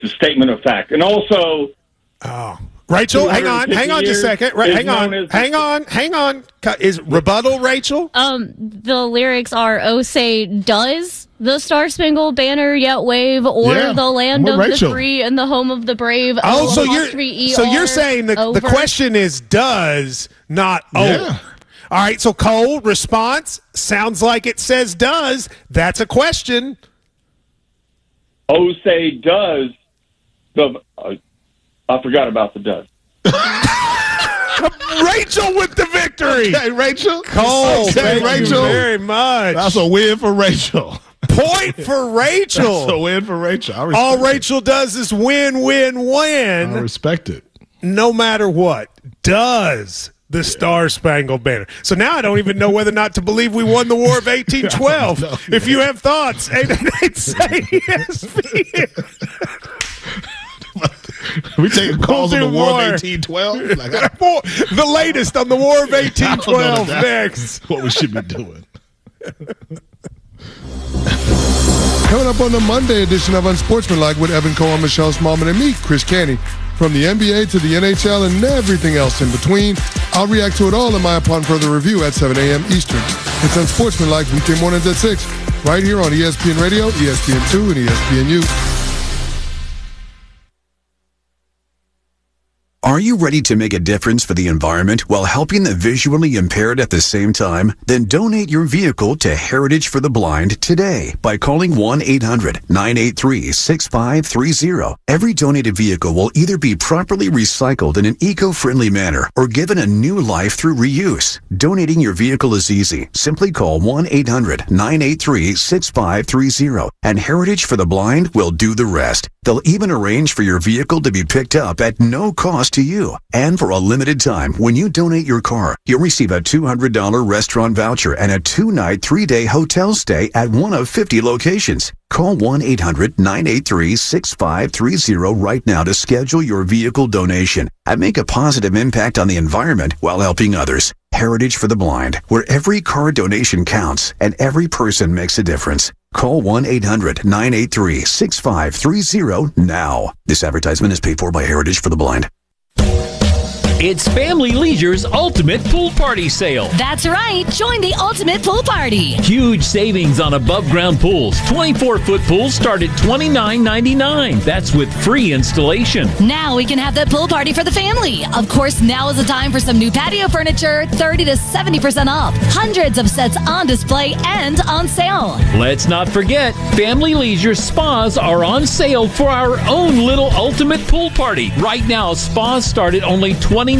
a statement of fact. And also, Rachel, hang on just a second. Hang on. Is rebuttal, Rachel? The lyrics are, "Oh, say, does the Star Spangled Banner yet wave o'er the land of the free and the home of the brave?" So you're saying the question is does, not over. All right, so Cole, response sounds like it says does. That's a question. Oh, say, does the... I forgot about the does. Rachel with the victory. Okay, Rachel. Cole, thank Rachel. you very much. That's a win for Rachel. Point for Rachel. That's a win for Rachel. All Rachel does is win. I respect it. No matter what. Does the Star Spangled Banner. So now I don't even know whether or not to believe we won the War of 1812. If you have thoughts, 888-SAY-ESPN. We taking calls on the War of 1812? The latest on the War of 1812 next. What we should be doing. Coming up on the Monday edition of Unsportsmanlike with Evan Cohen, Michelle Smallman, and me, Chris Canty. From the NBA to the NHL and everything else in between, I'll react to it all in my Upon Further Review at 7 a.m. Eastern. It's Unsportsmanlike weekday mornings at 6, right here on ESPN Radio, ESPN2, and ESPNU. Are you ready to make a difference for the environment while helping the visually impaired at the same time? Then donate your vehicle to Heritage for the Blind today by calling 1-800-983-6530. Every donated vehicle will either be properly recycled in an eco-friendly manner or given a new life through reuse. Donating your vehicle is easy. Simply call 1-800-983-6530 and Heritage for the Blind will do the rest. They'll even arrange for your vehicle to be picked up at no cost to you. And for a limited time, when you donate your car, you'll receive a $200 restaurant voucher and a 2-night, 3-day hotel stay at one of 50 locations. Call 1-800-983-6530 right now to schedule your vehicle donation and make a positive impact on the environment while helping others. Heritage for the Blind, where every car donation counts and every person makes a difference. Call 1-800-983-6530 now. This advertisement is paid for by Heritage for the Blind. It's Family Leisure's Ultimate Pool Party Sale. That's right. Join the Ultimate Pool Party. Huge savings on above-ground pools. 24-foot pools start at $29.99. That's with free installation. Now we can have the pool party for the family. Of course, now is the time for some new patio furniture, 30 to 70% off. Hundreds of sets on display and on sale. Let's not forget, Family Leisure spas are on sale for our own little Ultimate Pool Party. Right now, spas start at only $29.99.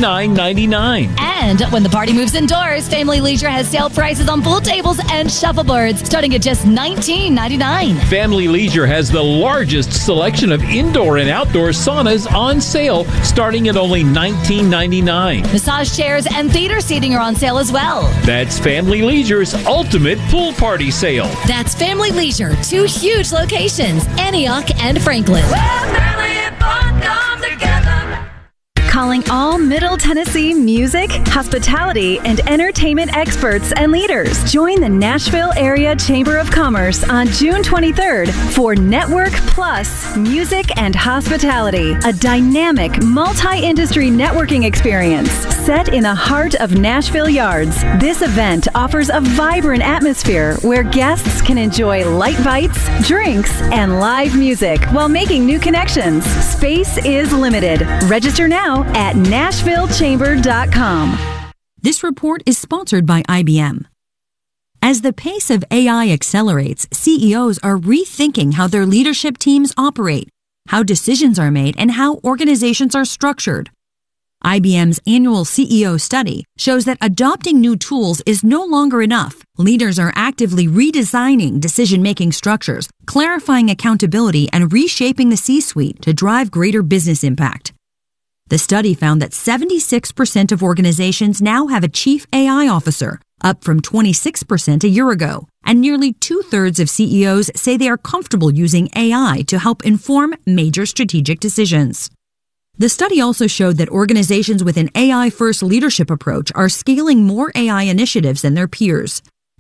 And when the party moves indoors, Family Leisure has sale prices on pool tables and shuffleboards starting at just $19.99. Family Leisure has the largest selection of indoor and outdoor saunas on sale starting at only $19.99. Massage chairs and theater seating are on sale as well. That's Family Leisure's Ultimate Pool Party Sale. That's Family Leisure, 2 huge locations, Antioch and Franklin. Where family and fun come together. Calling all Middle Tennessee music, hospitality, and entertainment experts and leaders. Join the Nashville Area Chamber of Commerce on June 23rd for Network Plus Music and Hospitality, a dynamic multi-industry networking experience set in the heart of Nashville Yards. This event offers a vibrant atmosphere where guests can enjoy light bites, drinks, and live music while making new connections. Space is limited. Register now at NashvilleChamber.com. This report is sponsored by IBM. As the pace of AI accelerates, CEOs are rethinking how their leadership teams operate, how decisions are made, and how organizations are structured. IBM's annual CEO study shows that adopting new tools is no longer enough. Leaders are actively redesigning decision-making structures, clarifying accountability, and reshaping the C-suite to drive greater business impact. The study found that 76% of organizations now have a chief AI officer, up from 26% a year ago, and nearly 2/3 of CEOs say they are comfortable using AI to help inform major strategic decisions. The study also showed that organizations with an AI-first leadership approach are scaling more AI initiatives than their peers.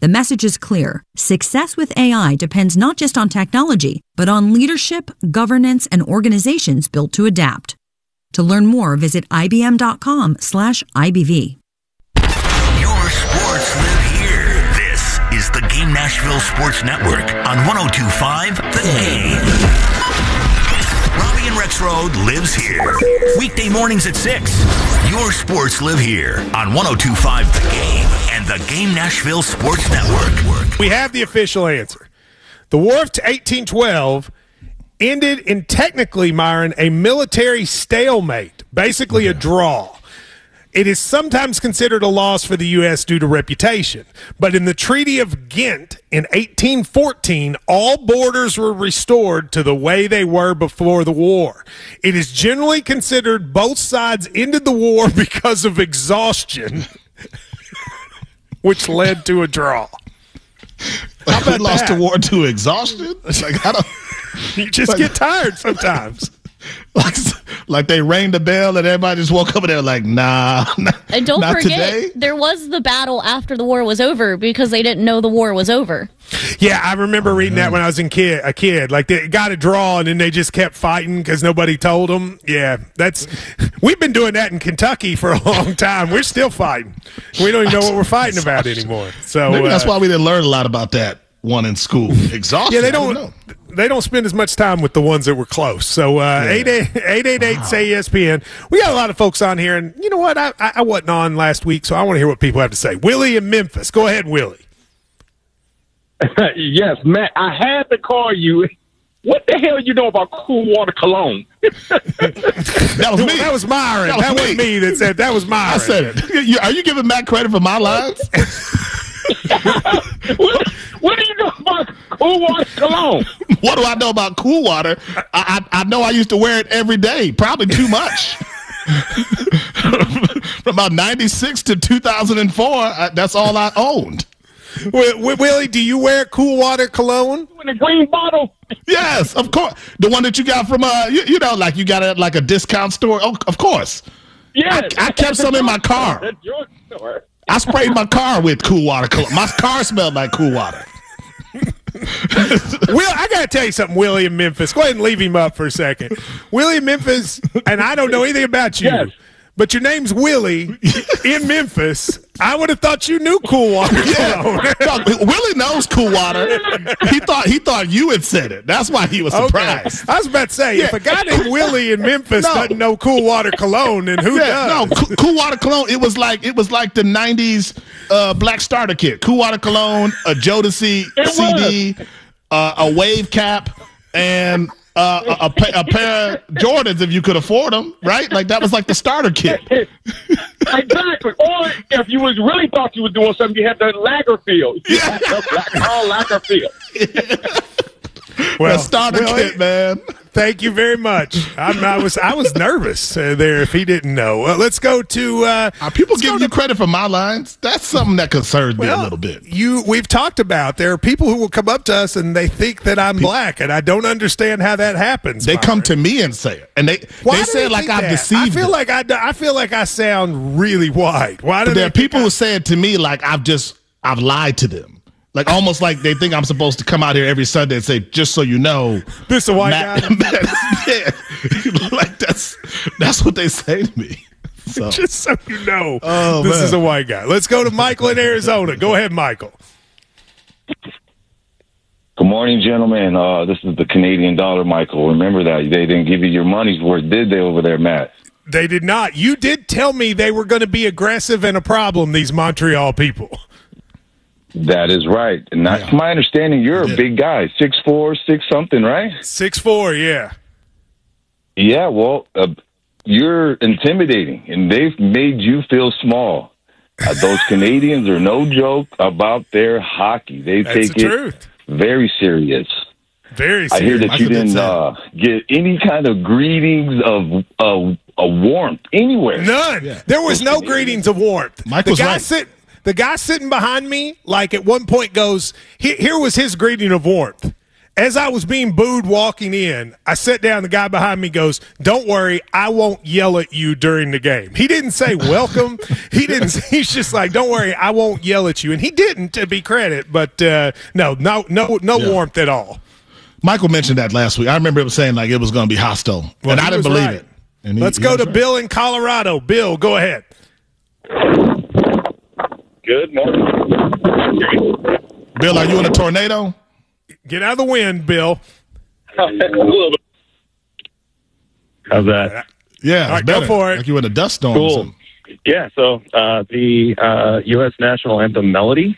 The message is clear. Success with AI depends not just on technology, but on leadership, governance, and organizations built to adapt. To learn more, visit ibm.com/IBV. Your sports live here. This is the Game Nashville Sports Network on 102.5 The Game. Robbie and Rexroad lives here. Weekday mornings at 6. Your sports live here on 102.5 The Game and the Game Nashville Sports Network. We have the official answer. The War of 1812 ended in, technically, Myron, a military stalemate, basically a draw. It is sometimes considered a loss for the U.S. due to reputation. But in the Treaty of Ghent in 1814, all borders were restored to the way they were before the war. It is generally considered both sides ended the war because of exhaustion, which led to a draw. Like we lost the war to exhaustion? Like, I don't... You just get tired sometimes. Like they rang the bell and everybody just woke up and they're like, nah. And don't not forget, today. There was the battle after the war was over because they didn't know the war was over. Yeah, I remember reading that when I was a kid. Like, they got a draw and then they just kept fighting because nobody told them. Yeah, we've been doing that in Kentucky for a long time. We're still fighting. We don't even know what we're fighting about anymore. So maybe that's why we didn't learn a lot about that one in school. Exhaustion. Yeah, they don't spend as much time with the ones that were close. So 888-SAY-ESPN. We got a lot of folks on here, and you know what? I wasn't on last week, so I want to hear what people have to say. Willie in Memphis. Go ahead, Willie. Yes, Matt, I had to call you. What the hell you know about Cool Water Cologne? That was me. That was Myron. That was me that said that was Myron. I said it. Are you giving Matt credit for my lines? What do you know about Cool Water Cologne? What do I know about Cool Water? I know I used to wear it every day, probably too much. From about 96 to 2004, that's all I owned. Willie, do you wear Cool Water Cologne? In a green bottle? Yes, of course. The one that you got from, you know, like you got it at like a discount store? Oh, of course. Yeah. I kept some in my car. That's your store. I sprayed my car with Cool Water Cologne. My car smelled like Cool Water. I got to tell you something, Willie in Memphis. Go ahead and leave him up for a second. Willie in Memphis, and I don't know anything about you, but your name's Willie in Memphis. I would have thought you knew Cool Water. Yeah. Willie knows Cool Water. He thought you had said it. That's why he was surprised. Okay. I was about to say, if a guy named Willie in Memphis doesn't know Cool Water Cologne, then who does? No, Cool Water Cologne. It was like the '90s Black Starter Kit. Cool Water Cologne, a Jodeci CD, a wave cap, and a pair of Jordans if you could afford them, right? Like that was like the starter kit. Exactly. Or if you really thought you were doing something, you had the Lagerfield. Yeah. Carl Lagerfield. Well, the starter kit, man. Thank you very much. I was nervous there if he didn't know. Let's go to. Are people giving you credit for my lines? That's something that concerns me a little bit. We've talked about there are people who will come up to us and they think that I'm black, and I don't understand how that happens. They come to me and say it, and they say it like I've deceived them. I feel like I sound really white. Why do there are people who say it to me like I've lied to them. Like almost like they think I'm supposed to come out here every Sunday and say, just so you know, this a white guy. Yeah, like that's what they say to me. So. Just so you know, this is a white guy. Let's go to Michael in Arizona. Go ahead, Michael. Good morning, gentlemen. This is the Canadian dollar, Michael. Remember that. They didn't give you your money's worth, did they, over there, Matt? They did not. You did tell me they were going to be aggressive and a problem, these Montreal people. That is right. And that's my understanding. You're a big guy, 6'4", 6-something, right? 6'4", yeah. Yeah, well, you're intimidating, and they've made you feel small. Those Canadians are no joke about their hockey. They take it very serious. Very serious. I hear that you didn't get any kind of greetings of warmth anywhere. None. Yeah. There was no greetings of warmth. Michael's right. The guy sitting behind me, like at one point goes, here was his greeting of warmth. As I was being booed walking in, I sat down. The guy behind me goes, "Don't worry, I won't yell at you during the game." He didn't say welcome. He's just like, "Don't worry, I won't yell at you." And he didn't, to be credit. But no warmth at all. Michael mentioned that last week. I remember him saying like it was going to be hostile, and I didn't believe it. And Let's go to Bill in Colorado. Bill, go ahead. Good morning. Bill, are you in a tornado? Get out of the wind, Bill. A little bit. How's that? Yeah, all right, go for it. Like you in a dust storm. Cool. Yeah, so the U.S. national anthem melody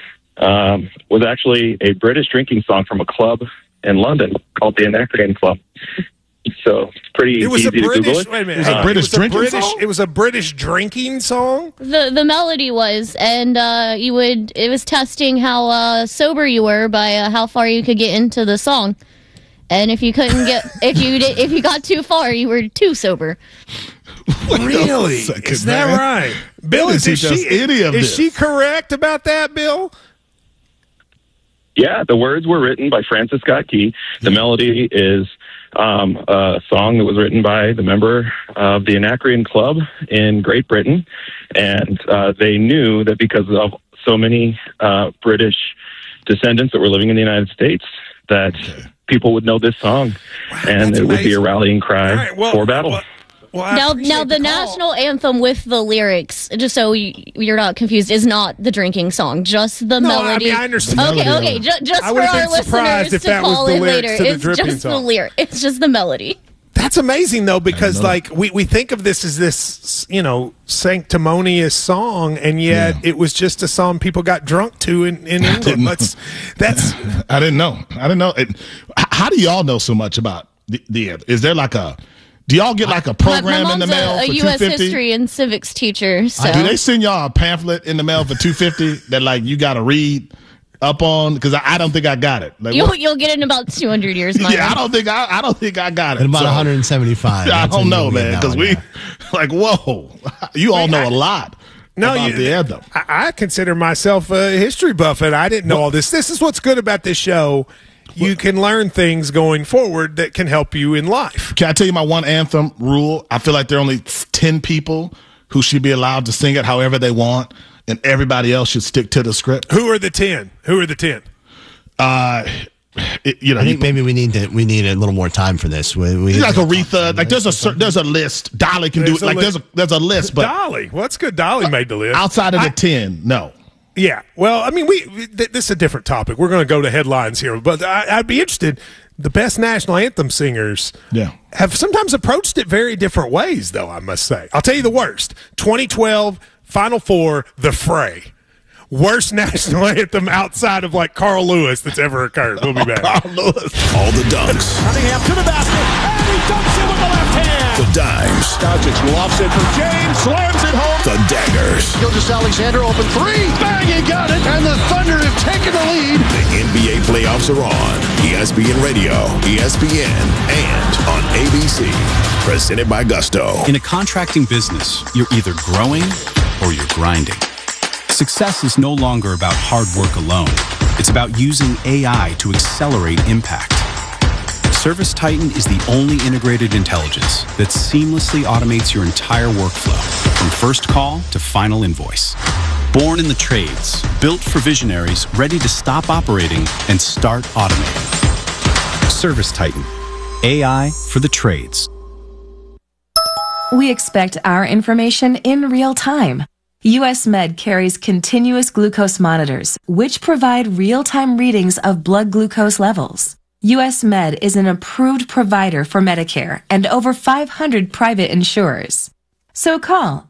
was actually a British drinking song from a club in London called the Anacreon Club. So it's pretty easy to Google it. Wait a minute. It was a British drinking song? It was a British drinking song? The melody was, and it was testing how sober you were by how far you could get into the song. And if you couldn't get, if you got too far, you were too sober. Really? Is that right? Bill, is she correct about that, Bill? Yeah, the words were written by Francis Scott Key. The melody is a song that was written by the member of the Anacreon Club in Great Britain. And they knew that because of so many British descendants that were living in the United States, that people would know this song. Wow, and it would be a rallying cry for battle. Now the national anthem with the lyrics, just so you're not confused, is not the drinking song, just the melody. I understand. Okay, just for our listeners to call it later, it's just the lyric. It's just the melody. That's amazing, though, because we think of this as this, sanctimonious song, and yet it was just a song people got drunk to in England. That's I didn't know. How do y'all know so much about the is there like a? Do y'all get like a program in the mail for $250? U.S. history and civics teacher. So. Do they send y'all a pamphlet in the mail for $250 that like you got to read up on? Because I don't think I got it. Like, you'll get it in about 200 years. Yeah, I don't think I got it. In about 175. I don't know, man. Because we like whoa, you all know a lot. About the anthem. I consider myself a history buff, and I didn't know all this. This is what's good about this show. You can learn things going forward that can help you in life. Can I tell you my one anthem rule? I feel like there are only 10 people who should be allowed to sing it however they want, and everybody else should stick to the script. Who are the 10? I think maybe we need a little more time for this. We like Aretha. Like there's a list. Dolly can do it. Like there's a list. But Dolly, that's good. Dolly made the list. Outside of the 10, no. Yeah, well, I mean, this is a different topic. We're going to go to headlines here, but I'd be interested. The best national anthem singers have sometimes approached it very different ways, though, I must say. I'll tell you the worst. 2012, Final Four, The Fray. Worst national anthem outside of, like, Carl Lewis that's ever occurred. We'll be back. Carl Lewis. All the dunks. Cunningham to the basket, and he dunks it with the left hand. The dimes. Doncic will offset for James, slams it home. The daggers. Gilgeous-Alexander open three. Bang, he got it, and the Thunder have taken the lead. The NBA playoffs are on. ESPN Radio, ESPN, and on ABC. Presented by Gusto. In a contracting business, you're either growing or you're grinding. Success is no longer about hard work alone. It's about using AI to accelerate impact. ServiceTitan is the only integrated intelligence that seamlessly automates your entire workflow, from first call to final invoice. Born in the trades, built for visionaries ready to stop operating and start automating. ServiceTitan, AI for the trades. We expect our information in real time. US Med carries continuous glucose monitors, which provide real-time readings of blood glucose levels. US Med is an approved provider for Medicare and over 500 private insurers. So call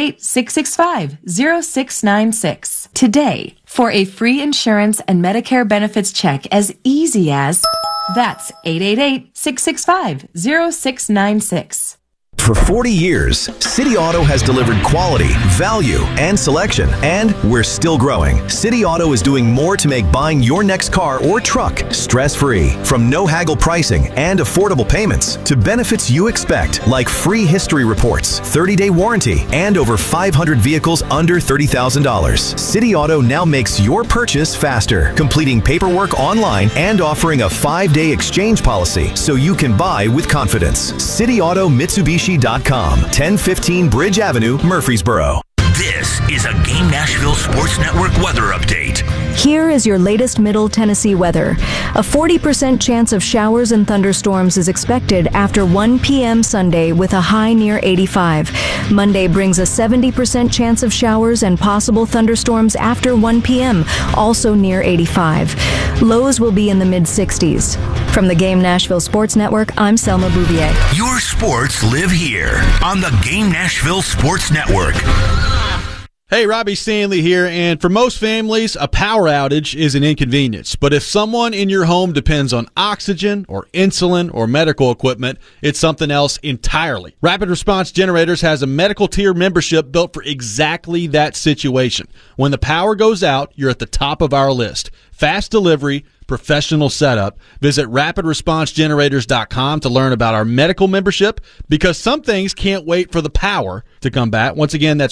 888-665-0696 today for a free insurance and Medicare benefits check as easy as... That's 888-665-0696. For 40 years, City Auto has delivered quality, value, and selection, and we're still growing. City Auto is doing more to make buying your next car or truck stress-free. From no haggle pricing and affordable payments to benefits you expect, like free history reports, 30-day warranty, and over 500 vehicles under $30,000. City Auto now makes your purchase faster, completing paperwork online and offering a 5-day exchange policy so you can buy with confidence. CityAutoMitsubishi.com, 1015 Bridge Avenue, Murfreesboro. This is a Game Nashville Sports Network weather update. Here is your latest Middle Tennessee weather. A 40% chance of showers and thunderstorms is expected after 1 p.m. Sunday with a high near 85. Monday brings a 70% chance of showers and possible thunderstorms after 1 p.m., also near 85. Lows will be in the mid-60s. From the Game Nashville Sports Network, I'm Selma Bouvier. Your sports live here on the Game Nashville Sports Network. Hey, Robbie Stanley here, and for most families, a power outage is an inconvenience. But if someone in your home depends on oxygen or insulin or medical equipment, it's something else entirely. Rapid Response Generators has a medical tier membership built for exactly that situation. When the power goes out, you're at the top of our list. Fast delivery, professional setup. Visit rapidresponsegenerators.com to learn about our medical membership, because some things can't wait for the power to come back. Once again, that's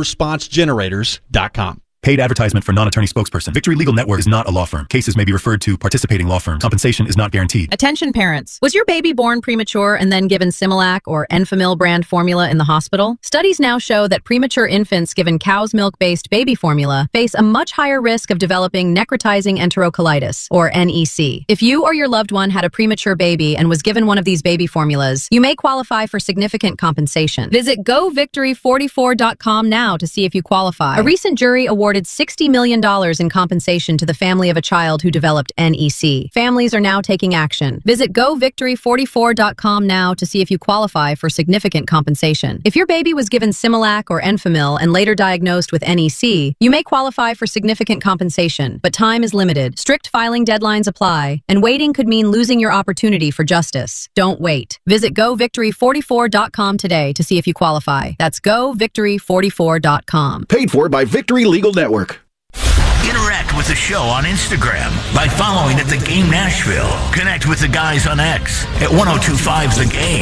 rapidresponsegenerators.com. Paid advertisement for non-attorney spokesperson. Victory Legal Network is not a law firm. Cases may be referred to participating law firms. Compensation is not guaranteed. Attention parents. Was your baby born premature and then given Similac or Enfamil brand formula in the hospital? Studies now show that premature infants given cow's milk-based baby formula face a much higher risk of developing necrotizing enterocolitis, or NEC. If you or your loved one had a premature baby and was given one of these baby formulas, you may qualify for significant compensation. Visit govictory44.com now to see if you qualify. A recent jury awarded $60 million in compensation to the family of a child who developed NEC. Families are now taking action. Visit govictory44.com now to see if you qualify for significant compensation. If your baby was given Similac or Enfamil and later diagnosed with NEC, you may qualify for significant compensation, but time is limited. Strict filing deadlines apply, and waiting could mean losing your opportunity for justice. Don't wait. Visit govictory44.com today to see if you qualify. That's govictory44.com. Paid for by Victory Legal Network. Interact with the show on Instagram by following at The Game Nashville. Connect with the guys on X at 1025 The Game.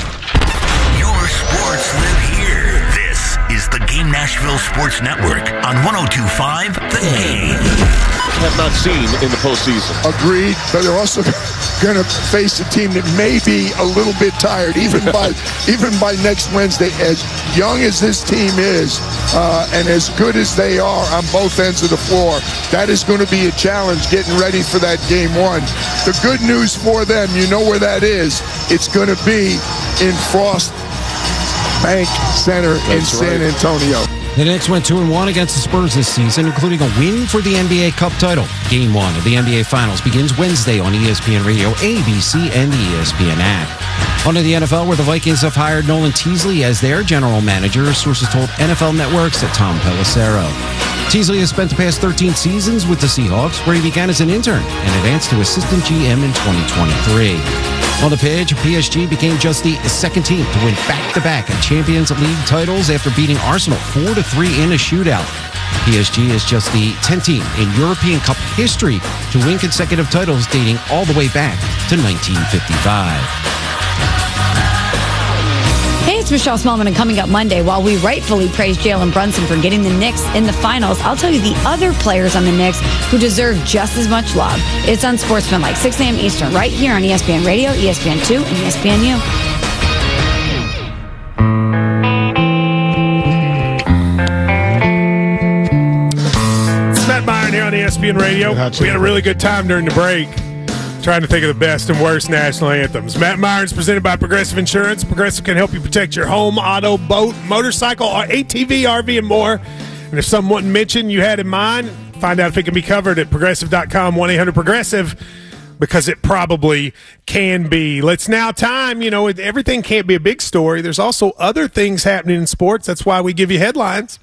Your sports live here. This is the Game Nashville Sports Network on 1025 The Game. Have not seen in the postseason. Agreed, but they're also going to face a team that may be a little bit tired, even by next Wednesday. As young as this team is, and as good as they are on both ends of the floor, that is going to be a challenge getting ready for that game one. The good news for them, you know where that is. It's going to be in Frost Bank Center in San Antonio. The Knicks went 2-1 against the Spurs this season, including a win for the NBA Cup title. Game 1 of the NBA Finals begins Wednesday on ESPN Radio, ABC, and the ESPN app. On to the NFL, where the Vikings have hired Nolan Teasley as their general manager, sources told NFL Networks that Tom Pelissero. Teasley has spent the past 13 seasons with the Seahawks, where he began as an intern and advanced to assistant GM in 2023. On the pitch, PSG became just the second team to win back-to-back Champions League titles after beating Arsenal 4-3 in a shootout. PSG is just the 10th team in European Cup history to win consecutive titles dating all the way back to 1955. Hey, it's Michelle Smallman, and coming up Monday, while we rightfully praise Jalen Brunson for getting the Knicks in the finals, I'll tell you the other players on the Knicks who deserve just as much love. It's Unsportsmanlike, 6 a.m. Eastern, right here on ESPN Radio, ESPN2, and ESPNU. It's Matt Byron here on ESPN Radio. We had a really good time during the break, trying to think of the best and worst national anthems. Matt Myron's presented by Progressive Insurance. Progressive can help you protect your home, auto, boat, motorcycle, or ATV, RV, and more. And if someone mentioned you had in mind, find out if it can be covered at Progressive.com, 1-800-PROGRESSIVE, because it probably can be. It's now time. You know, everything can't be a big story. There's also other things happening in sports. That's why we give you headlines.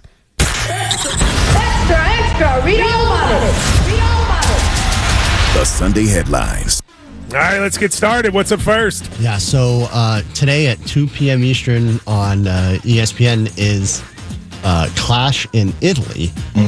Extra, read all about it. The Sunday headlines. All right, let's get started. What's up first? Yeah, so today at 2 p.m. Eastern on ESPN is Clash in Italy.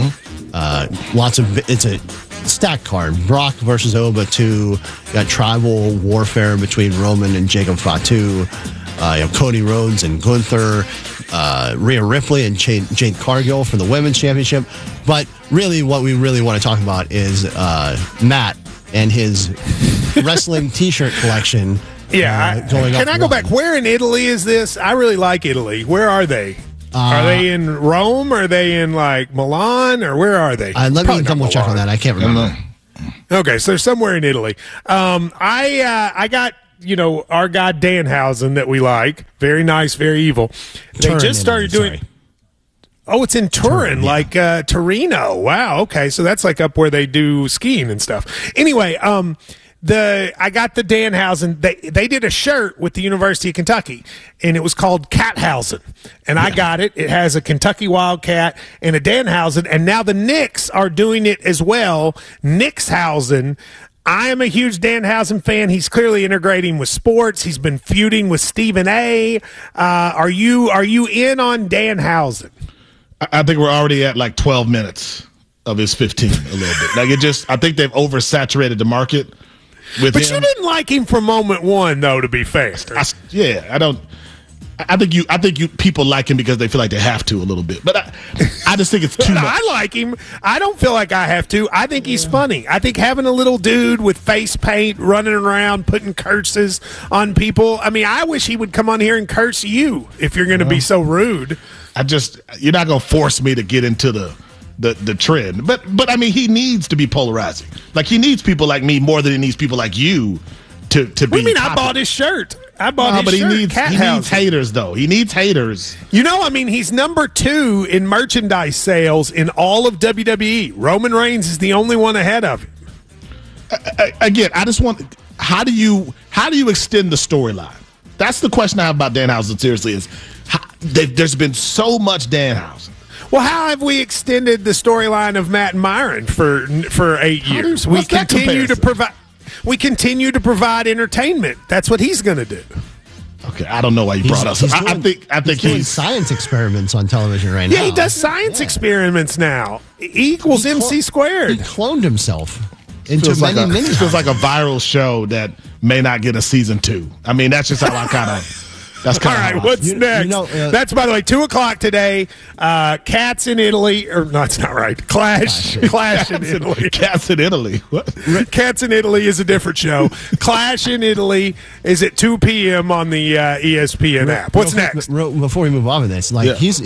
It's a stacked card. Brock versus Oba 2. Got tribal warfare between Roman and Jacob Fatu. Cody Rhodes and Gunther. Rhea Ripley and Jade Cargill for the women's championship. But really, what we really want to talk about is Matt and his wrestling T-shirt collection. Yeah, going can I go back? Where in Italy is this? I really like Italy. Where are they? Are they in Rome? Are they in like Milan? Or where are they? Let me double check on that. I can't remember. Okay, so they're somewhere in Italy. I got our guy Danhausen that we like. Very nice, very evil. They Turin, just started Italy, doing. Oh, it's in Turin, like Torino. Wow. Okay, so that's like up where they do skiing and stuff. Anyway, I got the Danhausen. They did a shirt with the University of Kentucky, and it was called Cathausen. And I got it. It has a Kentucky Wildcat and a Danhausen, and now the Knicks are doing it as well. Knickshausen. I am a huge Danhausen fan. He's clearly integrating with sports. He's been feuding with Stephen A. Are you in on Danhausen? I think we're already at like 12 minutes of his 15 a little bit. I think they've oversaturated the market with him. But you didn't like him from moment one, though, to be fair. I think you people like him because they feel like they have to a little bit. But I just think it's too much. I like him. I don't feel like I have to. I think he's funny. I think having a little dude with face paint running around putting curses on people. I mean, I wish he would come on here and curse you if you're going to be so rude. You're not going to force me to get into the trend. But I mean, he needs to be polarizing. Like, he needs people like me more than he needs people like you to be. What do you mean? popular. I bought his shirt. But he needs haters, though. He needs haters. He's number 2 in merchandise sales in all of WWE. Roman Reigns is the only one ahead of him. Again, I just want. How do you extend the storyline? That's the question I have about Danhausen. Seriously, there's been so much Danhausen. Well, how have we extended the storyline of Matt and Myron for 8 years? We continue to provide. We continue to provide entertainment. That's what he's going to do. Okay, I don't know why you brought us. I think he's doing science experiments on television right now. Yeah, he does science experiments now. E equals MC squared. He cloned himself into feels many It feels like a viral show that may not get a season 2. I mean, that's just how I kind of. That's all right. What's next? That's, by the way, 2:00 today. Cats in Italy, or no, it's not right. Clash in Italy. Cats in Italy. What? Cats in Italy is a different show. Clash in Italy is at 2 p.m. on the ESPN app. What's next? Before we move on to this, he's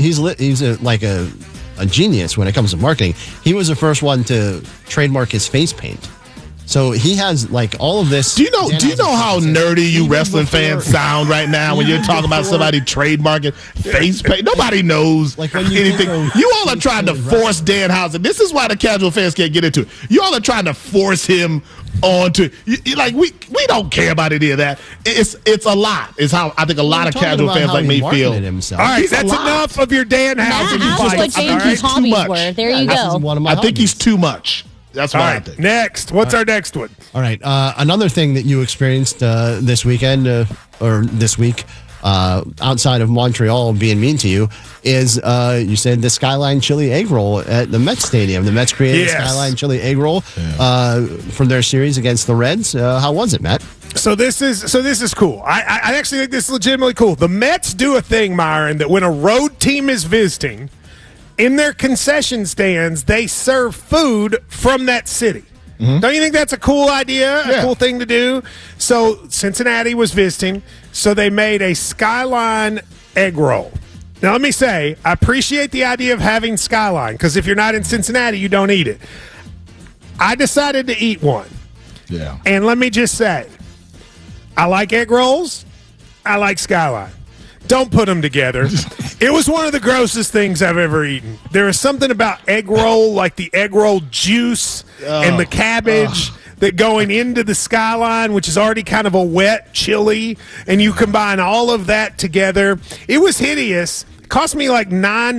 a genius when it comes to marketing. He was the first one to trademark his face paint. So he has like all of this. Do you know how nerdy you wrestling fans sound right now when you're talking about somebody trademarking face paint? Nobody knows anything. You all are trying to force Danhausen. This is why the casual fans can't get into it. You all are trying to force him onto. Like we don't care about any of that. It's a lot. It's how I think a lot of casual fans like me feel. All right, that's enough of your Danhausen fight. What James' hobbies were. There you go. I think he's too much. That's what I think. Next. What's our next one? All right. Another thing that you experienced this weekend or this week outside of Montreal being mean to you is you said the Skyline Chili Egg Roll at the Mets Stadium. The Mets created the Skyline Chili Egg Roll from their series against the Reds. How was it, Matt? So this is cool. I actually think this is legitimately cool. The Mets do a thing, Myron, that when a road team is visiting, in their concession stands, they serve food from that city. Mm-hmm. Don't you think that's a cool idea, a cool thing to do? So Cincinnati was visiting, so they made a Skyline egg roll. Now, let me say, I appreciate the idea of having Skyline, because if you're not in Cincinnati, you don't eat it. I decided to eat one. Yeah. And let me just say, I like egg rolls. I like Skyline. Don't put them together. It was one of the grossest things I've ever eaten. There is something about egg roll, like the egg roll juice and the cabbage that going into the Skyline, which is already kind of a wet chili, and you combine all of that together. It was hideous. cost me like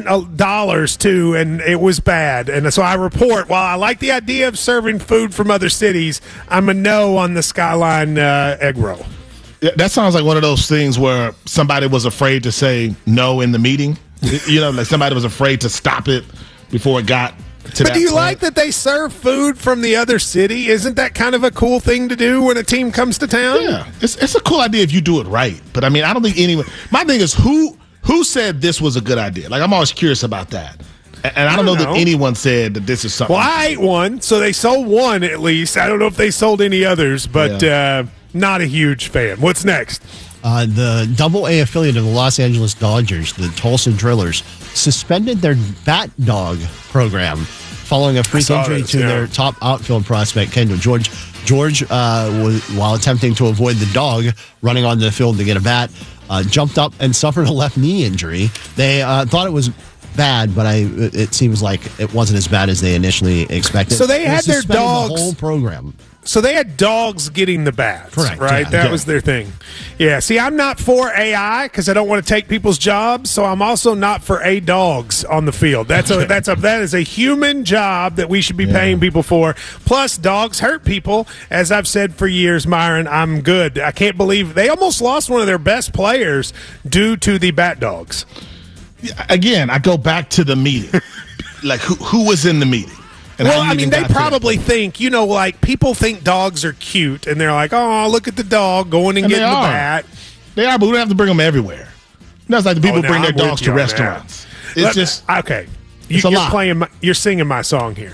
$9 too, and it was bad. And so I report, while I like the idea of serving food from other cities, I'm a no on the Skyline egg roll. Yeah, that sounds like one of those things where somebody was afraid to say no in the meeting. Like somebody was afraid to stop it before it got to that But do you point. like that they serve food from the other city? Isn't that kind of a cool thing to do when a team comes to town? Yeah, it's a cool idea if you do it right. But I mean, I don't think anyone. My thing is who said this was a good idea. Like I'm always curious about that, and I don't know that anyone said that this is something. Well, I ate one, so they sold one at least. I don't know if they sold any others, but not a huge fan. What's next? The Double-A affiliate of the Los Angeles Dodgers, the Tulsa Drillers, suspended their bat dog program following a freak injury to their top outfield prospect, Kendall George. George, while attempting to avoid the dog running on the field to get a bat, jumped up and suffered a left knee injury. They thought it was bad, but it seems like it wasn't as bad as they initially expected. So they had their suspended dogs. the whole program. So they had dogs getting the bats, Correct, right? yeah. That was their thing. Yeah. See, I'm not for AI because I don't want to take people's jobs. So I'm also not for dogs on the field. That is a human job that we should be paying people for. Plus, dogs hurt people, as I've said for years. Myron, I'm good. I can't believe they almost lost one of their best players due to the bat dogs. Again, I go back to the meeting. Like who was in the meeting? And well, how you I mean, even they got to that probably point. think, like people think dogs are cute, and they're like, "Oh, look at the dog going and getting the bat." They are, but we don't have to bring them everywhere. That's like the people no, bring their I'm with dogs you to on that. restaurants. It's just okay. It's a lot. You're singing my song here.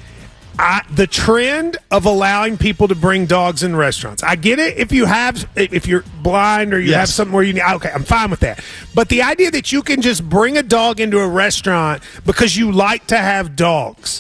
The trend of allowing people to bring dogs in restaurants. I get it if you're blind or you have something where you need. Okay, I'm fine with that. But the idea that you can just bring a dog into a restaurant because you like to have dogs,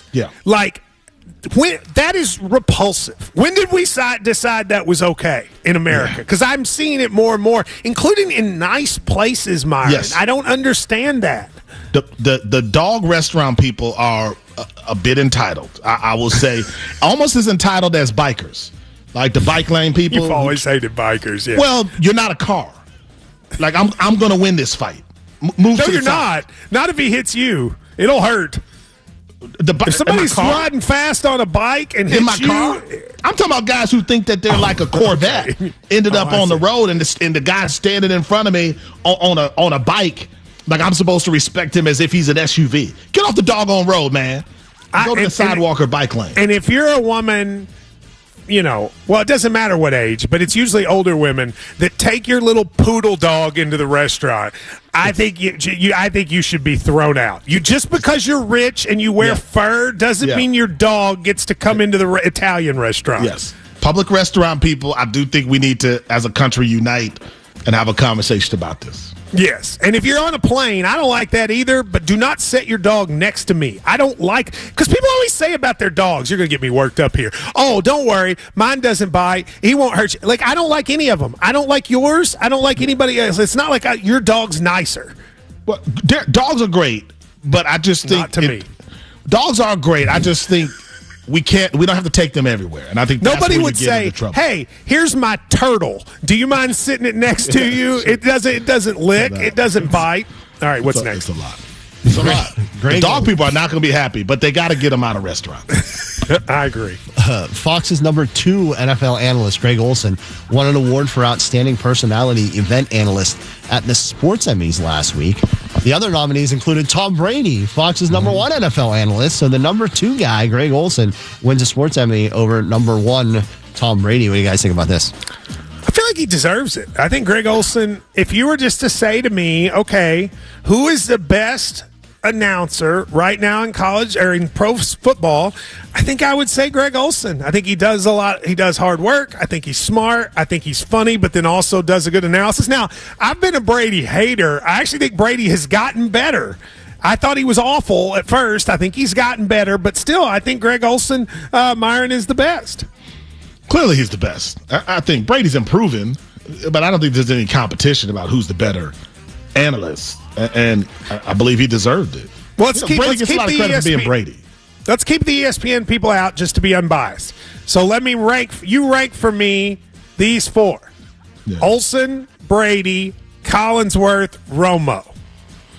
that is repulsive. When did we decide that was okay in America? Because I'm seeing it more and more, including in nice places, Myron. Yes. I don't understand that. The dog restaurant people are a bit entitled. I will say almost as entitled as bikers. Like the bike lane people. You've always hated bikers, yeah. Well, you're not a car. Like I'm going to win this fight. Move No, to the you're side. not. Not if he hits you. It'll hurt. If somebody's riding fast on a bike and in my hits you, car, I'm talking about guys who think that they're like a Corvette. Ended up on the road, and the guy standing in front of me on a bike. Like I'm supposed to respect him as if he's an SUV. Get off the doggone road, man. Go to the sidewalk or bike lane. And if you're a woman, it doesn't matter what age, but it's usually older women that take your little poodle dog into the restaurant. I think you should be thrown out. Just because you're rich and you wear fur doesn't mean your dog gets to come into the Italian restaurant. Yes, public restaurant people. I do think we need to, as a country, unite and have a conversation about this. Yes, and if you're on a plane, I don't like that either, but do not set your dog next to me. I don't like, because people always say about their dogs, you're going to get me worked up here. Oh, don't worry, mine doesn't bite, he won't hurt you. Like, I don't like any of them. I don't like yours, I don't like anybody else. It's not like your dog's nicer. Well, dogs are great, but I just think... Not to me. Dogs are great, I just think we don't have to take them everywhere. And I think that's Nobody where would you get say, into trouble. "Hey, here's my turtle. Do you mind sitting it next to you? It doesn't lick. It doesn't bite." All right, what's next? It's a lot. It's a lot. The dog people are not going to be happy, but they got to get them out of restaurants. I agree. Fox's number 2 NFL analyst, Greg Olson, won an award for Outstanding Personality Event Analyst at the Sports Emmys last week. The other nominees included Tom Brady, Fox's number 1 NFL analyst. So the number 2 guy, Greg Olson, wins a Sports Emmy over number 1, Tom Brady. What do you guys think about this? I feel like he deserves it. I think Greg Olson, if you were just to say to me, okay, who is the best announcer right now in college or in pro football, I think I would say Greg Olson. I think he does a lot. He does hard work. I think he's smart. I think he's funny, but then also does a good analysis. Now, I've been a Brady hater. I actually think Brady has gotten better. I thought he was awful at first. I think he's gotten better, but still, I think Greg Olson, Myron, is the best. Clearly, he's the best. I think Brady's improving, but I don't think there's any competition about who's the better analyst. And I believe he deserved it. Well, Brady gets a lot of credit for being Brady. Let's keep the ESPN people out just to be unbiased. So let me rank for me these 4. Yeah. Olson, Brady, Collinsworth, Romo.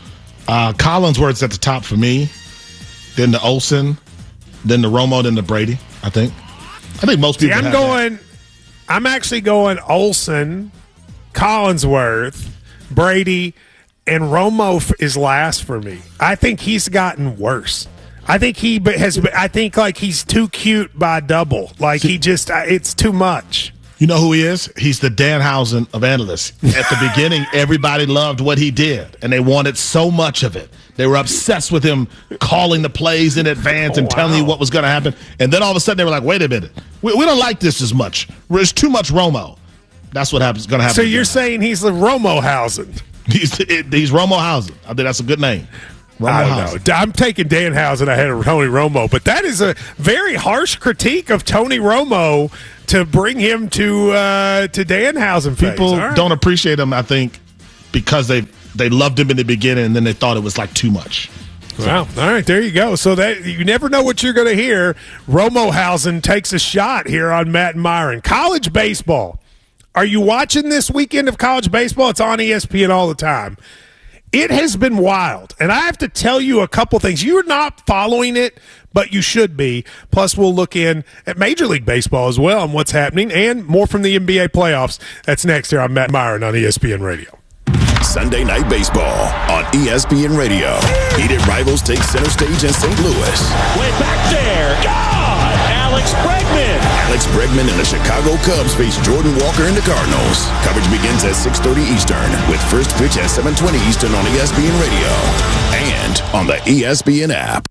Collinsworth's at the top for me. Then the Olsen, then the Romo, then the Brady. I think most people. I'm actually going Olsen, Collinsworth, Brady, and Romo is last for me. I think he's gotten worse. I think he's too cute by double. Like it's too much. You know who he is? He's the Danhausen of analysts. At the beginning, everybody loved what he did, and they wanted so much of it. They were obsessed with him calling the plays in advance and telling you what was going to happen. And then all of a sudden, they were like, wait a minute. We don't like this as much. There's too much Romo. That's what going to happen. So you're saying he's the Romohausen? He's Romohausen. I think that's a good name. I don't know. I'm taking Danhausen ahead of Tony Romo, but that is a very harsh critique of Tony Romo to bring him to Danhausen. People don't appreciate him, I think, because they loved him in the beginning and then they thought it was like too much. Wow. All right, there you go. So that you never know what you're going to hear. Romohausen takes a shot here on Matt and Myron. College baseball. Are you watching this weekend of college baseball? It's on ESPN all the time. It has been wild, and I have to tell you a couple things. You're not following it, but you should be. Plus, we'll look in at Major League Baseball as well and what's happening, and more from the NBA playoffs. That's next here on Matt Myron on ESPN Radio. Sunday Night Baseball on ESPN Radio. Heated rivals take center stage in St. Louis. Way back there. God! Alex Bregman. Alex Bregman and the Chicago Cubs face Jordan Walker and the Cardinals. Coverage begins at 6:30 Eastern with first pitch at 7:20 Eastern on ESPN Radio and on the ESPN app.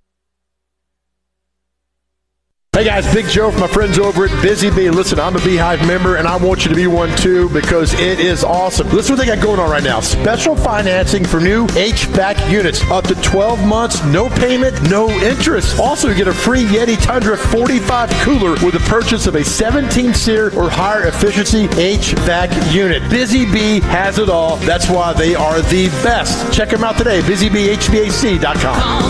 Hey guys, Big Joe from my friends over at Busy Bee. Listen, I'm a Beehive member and I want you to be one too because it is awesome. Listen what they got going on right now. Special financing for new HVAC units. Up to 12 months, no payment, no interest. Also, you get a free Yeti Tundra 45 cooler with the purchase of a 17-SEER or higher efficiency HVAC unit. Busy Bee has it all. That's why they are the best. Check them out today, busybeehvac.com. Call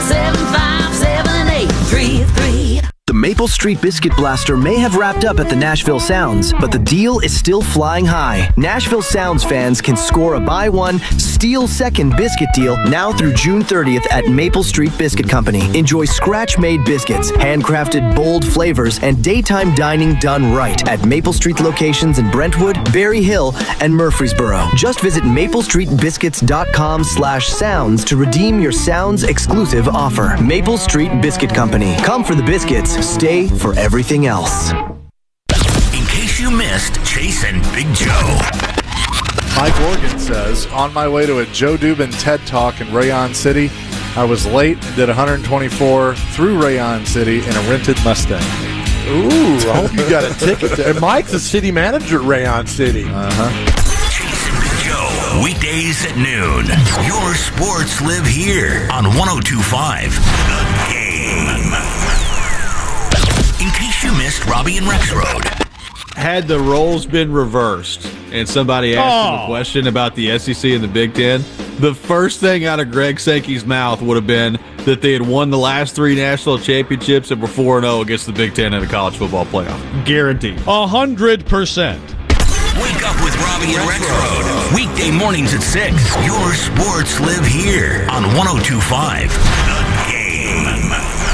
775-7833. The Maple Street Biscuit Blaster may have wrapped up at the Nashville Sounds, but the deal is still flying high. Nashville Sounds fans can score a buy one, steal second biscuit deal now through June 30th at Maple Street Biscuit Company. Enjoy scratch-made biscuits, handcrafted bold flavors, and daytime dining done right at Maple Street locations in Brentwood, Berry Hill, and Murfreesboro. Just visit maplestreetbiscuits.com/sounds to redeem your Sounds exclusive offer. Maple Street Biscuit Company. Come for the biscuits. Stay for everything else. In case you missed Chase and Big Joe. Mike Organ says, on my way to a Joe Dubin TED Talk in Rayon City, I was late and did 124 through Rayon City in a rented Mustang. Ooh, I hope you got a ticket there. And Mike's the city manager at Rayon City. Chase and Big Joe, weekdays at noon. Your sports live here on 102.5 The Game. In case you missed Robbie and Rexroad. Had the roles been reversed and somebody asked him a question about the SEC and the Big Ten, the first thing out of Greg Sankey's mouth would have been that they had won the last 3 national championships and were 4-0 against the Big Ten in a college football playoff. Guaranteed. 100%. Wake up with Robbie and Rexroad. Weekday mornings at 6. Your sports live here on 102.5 The Game.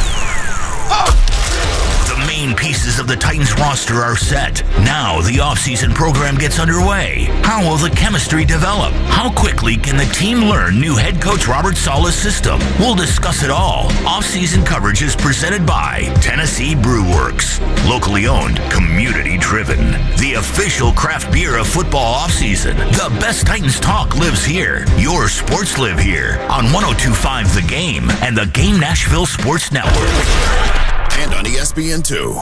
Main pieces of the Titans roster are set. Now the offseason program gets underway. How will the chemistry develop? How quickly can the team learn new head coach Robert Saleh's system? We'll discuss it all. Offseason coverage is presented by Tennessee Brew Works. Locally owned, community driven. The official craft beer of football offseason. The best Titans talk lives here. Your sports live here on 102.5 The Game and the Game Nashville Sports Network. And on ESPN2.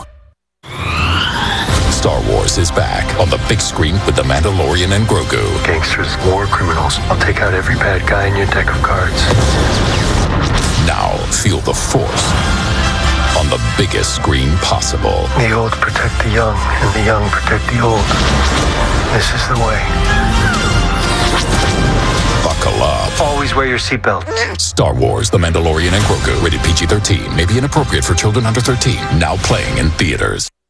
Star Wars is back on the big screen with The Mandalorian and Grogu. Gangsters, war criminals. I'll take out every bad guy in your deck of cards. Now feel the Force on the biggest screen possible. The old protect the young, and the young protect the old. This is the way. Buckle up. Always wear your seatbelt. Star Wars, The Mandalorian and Grogu. Rated PG-13. May be inappropriate for children under 13. Now playing in theaters.